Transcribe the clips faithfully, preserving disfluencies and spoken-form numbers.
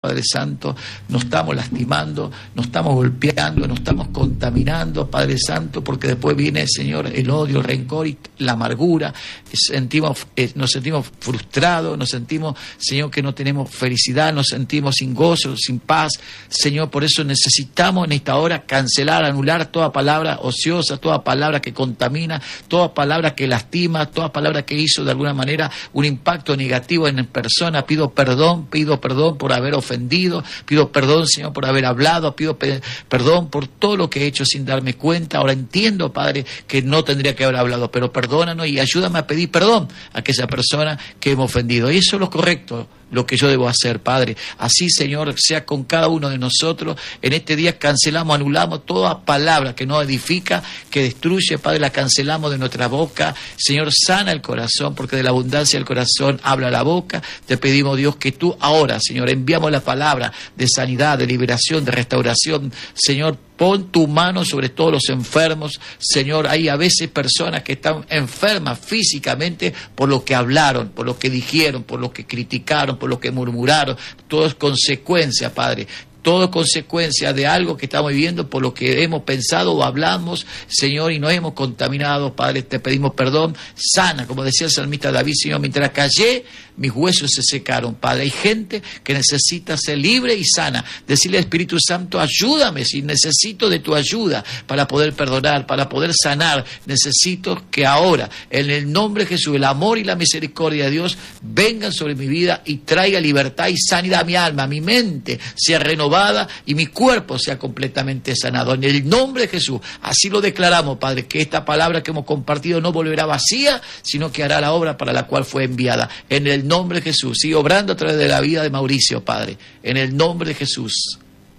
Padre Santo, nos estamos lastimando, nos estamos golpeando, nos estamos contaminando, Padre Santo, porque después viene, Señor, el odio, el rencor y la amargura, sentimos, eh, nos sentimos frustrados, nos sentimos, Señor, que no tenemos felicidad, nos sentimos sin gozo, sin paz, Señor, por eso necesitamos en esta hora cancelar, anular toda palabra ociosa, toda palabra que contamina, toda palabra que lastima, toda palabra que hizo de alguna manera un impacto negativo en persona. Pido perdón, pido perdón por haber ofendido ofendido, pido perdón, Señor, por haber hablado, pido pe- perdón por todo lo que he hecho sin darme cuenta. Ahora entiendo, Padre, que no tendría que haber hablado, pero perdónanos y ayúdame a pedir perdón a aquella persona que hemos ofendido. Y eso es lo correcto, lo que yo debo hacer, Padre. Así, Señor, sea con cada uno de nosotros. En este día cancelamos, anulamos toda palabra que no edifica, que destruye, Padre, la cancelamos de nuestra boca. Señor, sana el corazón, porque de la abundancia del corazón habla la boca. Te pedimos, Dios, que tú ahora, Señor, enviamos la palabra de sanidad, de liberación, de restauración. Señor, pon tu mano sobre todos los enfermos. Señor, hay a veces personas que están enfermas físicamente por lo que hablaron, por lo que dijeron, por lo que criticaron, por lo que murmuraron. Todo es consecuencia, Padre. Todo es consecuencia de algo que estamos viviendo por lo que hemos pensado o hablamos, Señor, y nos hemos contaminado. Padre, te pedimos perdón. Sana, como decía el salmista David, Señor, mientras callé, mis huesos se secaron. Padre, hay gente que necesita ser libre y sana. Decirle al Espíritu Santo, ayúdame, si necesito de tu ayuda para poder perdonar, para poder sanar. Necesito que ahora, en el nombre de Jesús, el amor y la misericordia de Dios vengan sobre mi vida y traiga libertad y sanidad a mi alma, a mi mente, sea renovada y mi cuerpo sea completamente sanado. En el nombre de Jesús, así lo declaramos, Padre, que esta palabra que hemos compartido no volverá vacía, sino que hará la obra para la cual fue enviada. En el nombre de Jesús, sigue obrando a través de la vida de Mauricio, Padre. En el nombre de Jesús.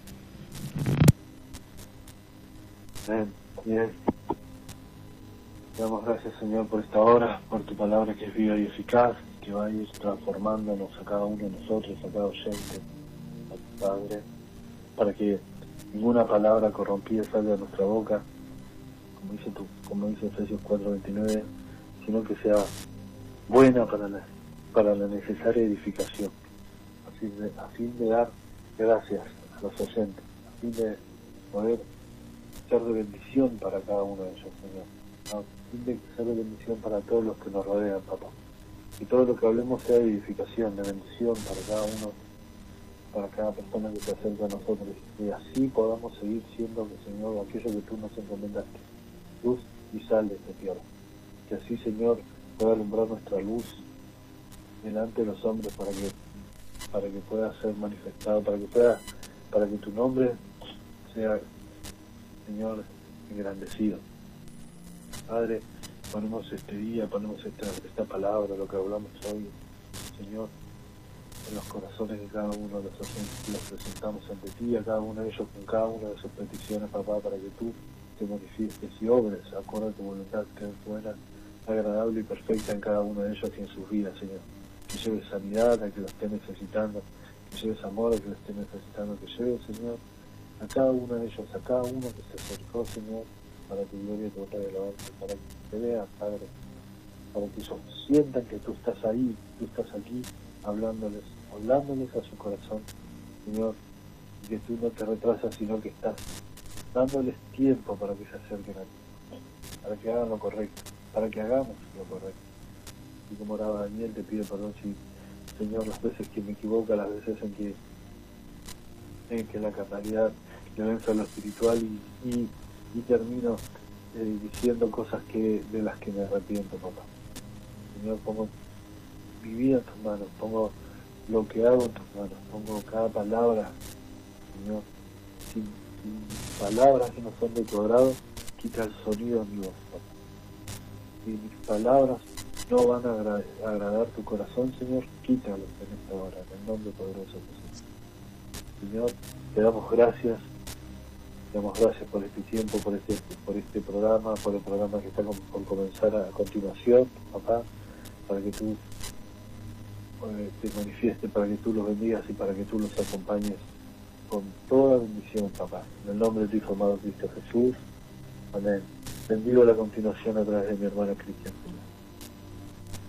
Bien, bien. Damos gracias, Señor, por esta hora, por tu palabra que es viva y eficaz, que va a ir transformándonos a cada uno de nosotros, a cada oyente, a tu Padre, para que ninguna palabra corrompida salga de nuestra boca, como dice tu, como dice Efesios cuatro veintinueve, sino que sea buena para la, para la necesaria edificación, a fin de, a fin de dar gracias a los oyentes, a fin de poder ser de bendición para cada uno de ellos, Señor, a fin de ser de bendición para todos los que nos rodean, papá, y todo lo que hablemos sea de edificación, de bendición para cada uno, para cada persona que se acerca a nosotros, y así podamos seguir siendo, Señor, aquello que tú nos encomendaste, luz y sal de esta tierra. Que así, Señor, pueda alumbrar nuestra luz delante de los hombres para que para que pueda ser manifestado, para que pueda, para que tu nombre sea, Señor, engrandecido. Padre, ponemos este día, ponemos esta, esta palabra, lo que hablamos hoy, Señor, en los corazones de cada uno de los oyentes, los presentamos ante ti, a cada uno de ellos con cada una de sus peticiones, papá, para que tú te manifiestes y obres acorde a tu voluntad, que es buena, agradable y perfecta en cada uno de ellos y en sus vidas, Señor. Que lleves sanidad a que lo esté necesitando, que lleves amor a que lo esté necesitando, que lleves, Señor, a cada uno de ellos, a cada uno que se acercó, Señor, para tu gloria y tu honra y alabanza, para que te vean, Padre, para que ellos sientan que tú estás ahí, tú estás aquí, hablándoles, hablándoles a su corazón, Señor, y que tú no te retrasas, sino que estás dándoles tiempo para que se acerquen a ti, para que hagan lo correcto, para que hagamos lo correcto. Y como oraba Daniel, te pido perdón si, Señor, las veces que me equivoco, las veces en que en que la carnalidad le vence a lo espiritual y, y, y termino eh, diciendo cosas que de las que me arrepiento, papá. Señor, pongo mi vida en tus manos, pongo lo que hago en tus manos, pongo cada palabra, Señor, sin, sin palabras que no son de tu agrado, quita el sonido de mi voz, papá. Si mis palabras no van a agra- a agradar tu corazón, Señor, quítalos en esta hora, en el nombre poderoso de Jesús. Señor, te damos gracias, te damos gracias por este tiempo, por este, por este programa, por el programa que está por comenzar a, a continuación, papá, para que tú te manifieste, para que tú los bendigas y para que tú los acompañes con toda bendición, papá. En el nombre de tu Hijo amado Cristo Jesús. Amén. Bendigo la continuación a través de mi hermana Cristian.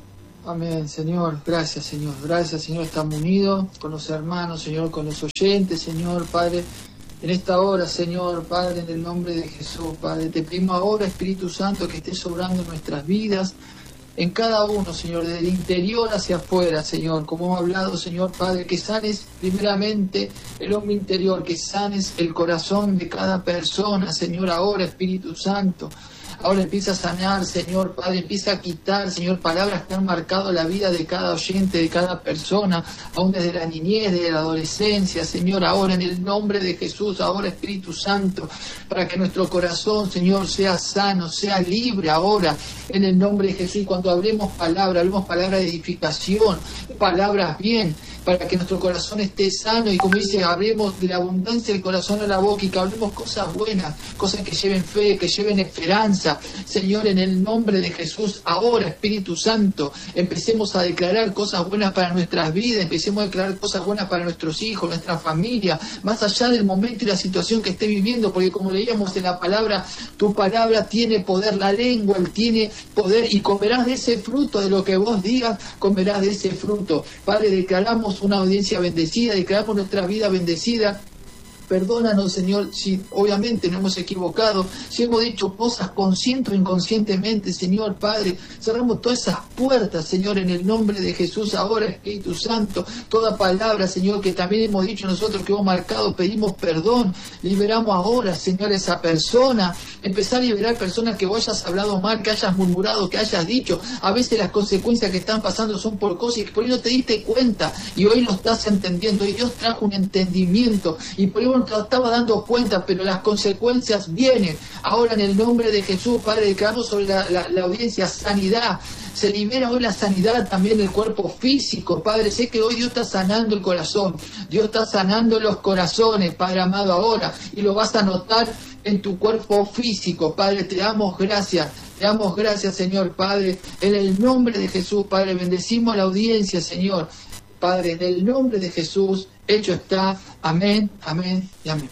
Amén, Señor. Gracias, Señor. Gracias, Señor. Estamos unidos con los hermanos, Señor, con los oyentes, Señor, Padre. En esta hora, Señor, Padre, en el nombre de Jesús, Padre, te pedimos ahora, Espíritu Santo, que estés obrando en nuestras vidas, en cada uno, Señor, desde el interior hacia afuera, Señor, como hemos hablado, Señor, Padre, que sanes primeramente el hombre interior, que sanes el corazón de cada persona, Señor, ahora, Espíritu Santo. Ahora empieza a sanar, Señor, Padre, empieza a quitar, Señor, palabras que han marcado la vida de cada oyente, de cada persona, aún desde la niñez, desde la adolescencia, Señor, ahora en el nombre de Jesús, ahora Espíritu Santo, para que nuestro corazón, Señor, sea sano, sea libre ahora, en el nombre de Jesús. Y cuando hablemos palabras, hablemos palabras de edificación, palabras bien, para que nuestro corazón esté sano y, como dice, hablemos de la abundancia del corazón a la boca y que hablemos cosas buenas, cosas que lleven fe, que lleven esperanza. Señor, en el nombre de Jesús, ahora, Espíritu Santo, empecemos a declarar cosas buenas para nuestras vidas, empecemos a declarar cosas buenas para nuestros hijos, nuestra familia, más allá del momento y la situación que esté viviendo, porque como leíamos en la palabra, tu palabra tiene poder, la lengua, él tiene poder, y comerás de ese fruto, de lo que vos digas, comerás de ese fruto. Padre, declaramos una audiencia bendecida, declaramos nuestra vida bendecida. Perdónanos, Señor, si obviamente nos hemos equivocado, si hemos dicho cosas consciente o inconscientemente, Señor, Padre, cerramos todas esas puertas, Señor, en el nombre de Jesús, ahora, Espíritu Santo, toda palabra, Señor, que también hemos dicho nosotros, que hemos marcado, pedimos perdón, liberamos ahora, Señor, esa persona, empezar a liberar personas que vos hayas hablado mal, que hayas murmurado, que hayas dicho. A veces las consecuencias que están pasando son por cosas que por ahí no te diste cuenta, y hoy lo estás entendiendo, y Dios trajo un entendimiento, y por ahí no te estaba dando cuenta, pero las consecuencias vienen. Ahora, en el nombre de Jesús, Padre, declaramos sobre la, la, la audiencia sanidad. Se libera hoy la sanidad también del cuerpo físico, Padre. Sé que hoy Dios está sanando el corazón, Dios está sanando los corazones, Padre amado, ahora, y lo vas a notar en tu cuerpo físico, Padre. Te damos gracias, te damos gracias, Señor, Padre, en el nombre de Jesús, Padre. Bendecimos la audiencia, Señor, Padre, en el nombre de Jesús. Hecho está. Amén, amén y amén.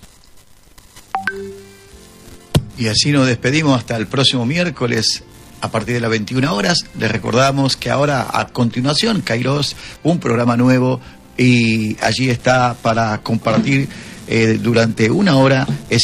Y así nos despedimos hasta el próximo miércoles a partir de las veintiuna horas. Les recordamos que ahora, a continuación, Kairos, un programa nuevo, y allí está para compartir eh, durante una hora ese